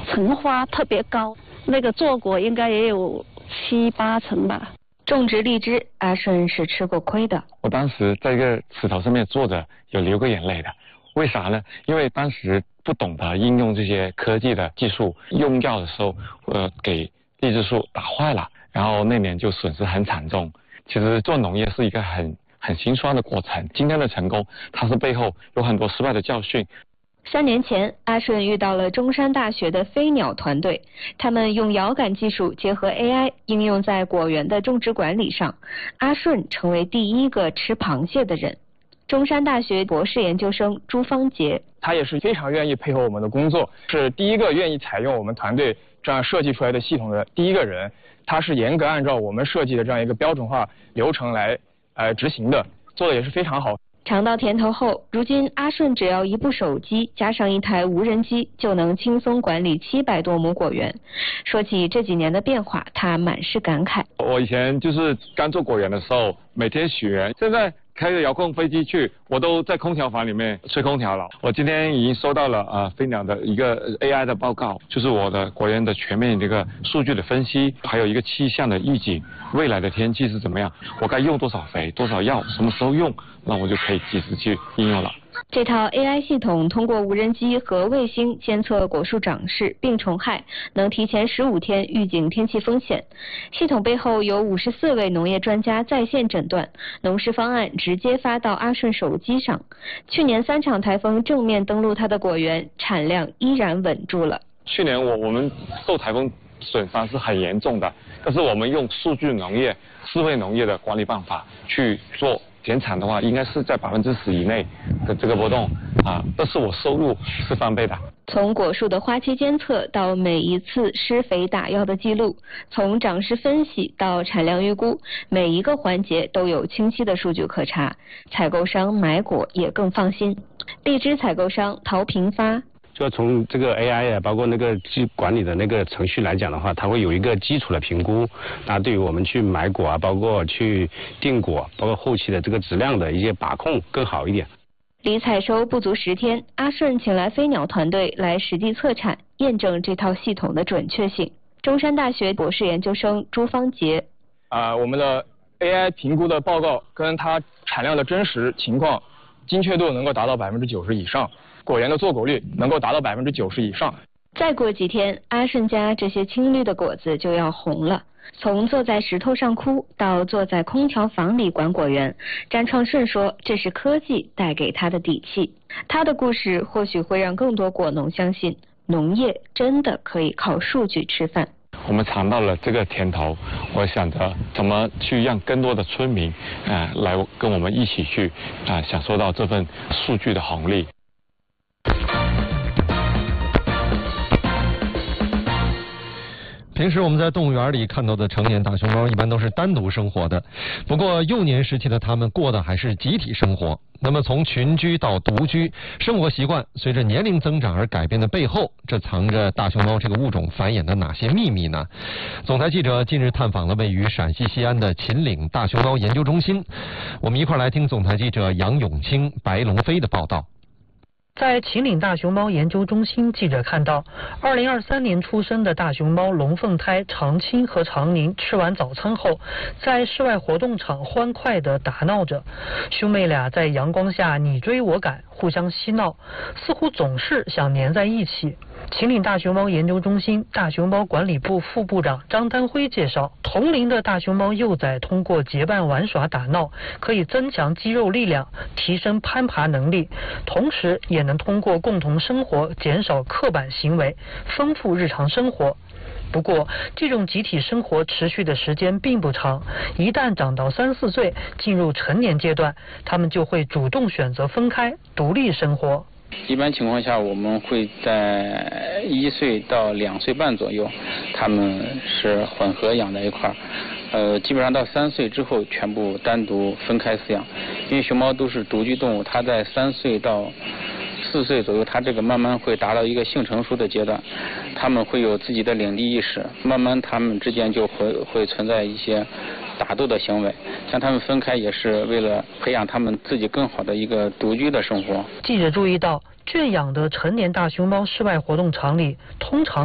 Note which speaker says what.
Speaker 1: 成花特别高，那个坐果应该也有7、8成吧。
Speaker 2: 种植荔枝，阿顺是吃过亏的。
Speaker 3: 我当时在一个石头上面坐着，有流过眼泪的。为啥呢？因为当时不懂得应用这些科技的技术，用药的时候，给荔枝树打坏了，然后那年就损失很惨重。其实做农业是一个很心酸的过程，今天的成功，它是背后有很多失败的教训。
Speaker 2: 3年前，阿顺遇到了中山大学的飞鸟团队，他们用遥感技术结合 AI 应用在果园的种植管理上，阿顺成为第一个吃螃蟹的人。中山大学博士研究生朱芳杰，
Speaker 4: 他也是非常愿意配合我们的工作，是第一个愿意采用我们团队这样设计出来的系统的第一个人。他是严格按照我们设计的这样一个标准化流程来执行的，做的也是非常好。
Speaker 2: 尝到甜头后，如今阿顺只要一部手机加上一台无人机，就能轻松管理700多亩果园。说起这几年的变化，他满是感慨。
Speaker 3: 我以前就是刚做果园的时候，每天许愿，现在开着遥控飞机去，我都在空调房里面吹空调了。我今天已经收到了飞鸟的一个 AI 的报告，就是我的果园的全面这个数据的分析，还有一个气象的预警，未来的天气是怎么样，我该用多少肥、多少药，什么时候用，那我就可以及时去应用了。
Speaker 2: 这套 AI 系统通过无人机和卫星监测果树长势、病虫害，能提前15天预警天气风险。系统背后有54位农业专家在线诊断，农事方案直接发到阿顺手机上。去年3场台风正面登陆他的果园，产量依然稳住了。
Speaker 3: 去年我们受台风损伤是很严重的，但是我们用数据农业、智慧农业的管理办法去做。减产的话，应该是在10%以内的这个波动但是我收入是翻倍的。
Speaker 2: 从果树的花期监测到每一次施肥打药的记录，从长势分析到产量预估，每一个环节都有清晰的数据可查，采购商买果也更放心。荔枝采购商陶平发。
Speaker 5: 就从这个 AI 包括那个管理的那个程序来讲的话，它会有一个基础的评估，那对于我们去买果包括去订果，包括后期的这个质量的一些把控更好一点。
Speaker 2: 离采收不足10天，阿顺请来飞鸟团队来实地测产，验证这套系统的准确性。中山大学博士研究生朱芳杰，
Speaker 4: 我们的 AI 评估的报告跟它产量的真实情况，精确度能够达到90%以上。果园的坐果率能够达到90%以上。
Speaker 2: 再过几天，阿顺家这些青绿的果子就要红了。从坐在石头上哭到坐在空调房里管果园，詹创顺说这是科技带给他的底气。他的故事或许会让更多果农相信，农业真的可以靠数据吃饭。
Speaker 3: 我们尝到了这个甜头，我想着怎么去让更多的村民来跟我们一起去享受到这份数据的红利。
Speaker 6: 平时我们在动物园里看到的成年大熊猫一般都是单独生活的，不过幼年时期的它们过的还是集体生活。那么从群居到独居，生活习惯随着年龄增长而改变的背后，这藏着大熊猫这个物种繁衍的哪些秘密呢？总台记者近日探访了位于陕西西安的秦岭大熊猫研究中心，我们一块来听总台记者杨永清、白龙飞的报道。
Speaker 7: 在秦岭大熊猫研究中心，记者看到2023年出生的大熊猫龙凤胎长青和长宁吃完早餐后，在室外活动场欢快地打闹着。兄妹俩在阳光下你追我赶，互相嬉闹，似乎总是想黏在一起。秦岭大熊猫研究中心大熊猫管理部副部长张丹辉介绍，同龄的大熊猫幼崽通过结伴玩耍打闹，可以增强肌肉力量，提升攀爬能力，同时也能通过共同生活减少刻板行为，丰富日常生活。不过，这种集体生活持续的时间并不长，一旦长到3、4岁，进入成年阶段，他们就会主动选择分开，独立生活。
Speaker 8: 一般情况下，我们会在1岁到2岁半左右，他们是混合养在一块儿。基本上到3岁之后，全部单独分开饲养。因为熊猫都是独居动物，它在3岁到4岁左右，它这个慢慢会达到一个性成熟的阶段，它们会有自己的领地意识，慢慢它们之间就会存在一些打斗的行为，像他们分开也是为了培养他们自己更好的一个独居的生活。
Speaker 7: 记者注意到，圈养的成年大熊猫室外活动场里通常